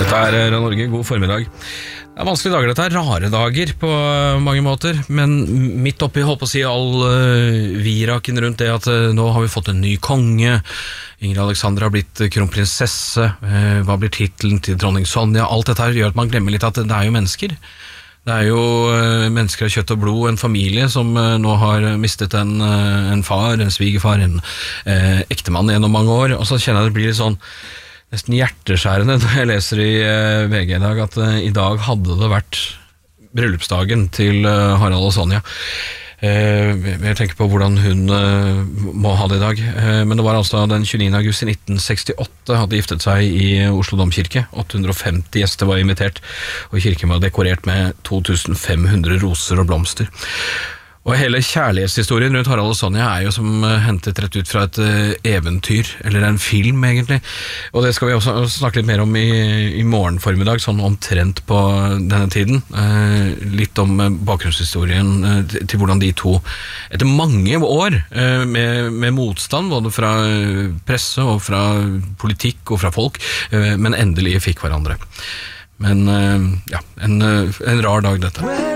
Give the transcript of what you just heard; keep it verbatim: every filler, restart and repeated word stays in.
Dette er Radio Norge, god formiddag. Det er vanskelige dager, dette er rare dager på mange måter, men midt oppi, holdt på å si, all uh, viraken rundt det at uh, nå har vi fått en ny konge, Ingrid Alexandra har blitt kronprinsesse, uh, hva blir titelen til dronning Sonja, alt dette her gjør at man glemmer litt at det er jo mennesker. Det er jo uh, mennesker av kjøtt og blod, en familie som uh, nå har mistet en, uh, en far, en svigerfar, en uh, ektemann gjennom mange år, og så kjenner jeg at det blir litt sånn nesten hjerteskjærende når jeg leser i uh, V G i dag at uh, i dag hadde det vært bryllupsdagen til uh, Harald og Sonja. Uh, jeg tenker på hvordan hun uh, må ha det i dag. Uh, men det var altså den tjueniende august i nitten sekstiåtte hadde giftet seg i Oslo Domkirke. åtte hundre og femti gjester var invitert, og kirken var dekorert med to tusen fem hundre roser og blomster. Og hele kjærlighetshistorien rundt Harald og Sonja er jo som hentet rett ut fra et uh, eventyr, eller en film egentlig. Og det skal vi også snakke litt mer om i, i morgen formiddag, sånn omtrent på denne tiden. Uh, litt om uh, bakgrunnshistorien uh, til, til hvordan de to, etter mange år uh, med, med motstand, både fra uh, presse og fra politikk og fra folk, uh, men endelig fikk hverandre. Men uh, ja, en, uh, en rar dag dette.